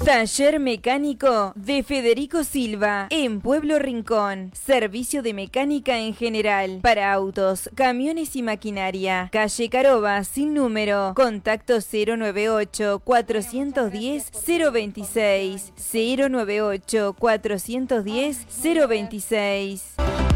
Taller mecánico de Federico Silva en Pueblo Rincón. Servicio de mecánica en general para autos, camiones y maquinaria. Calle Caroba sin número. Contacto 098 410 026 098 410 026.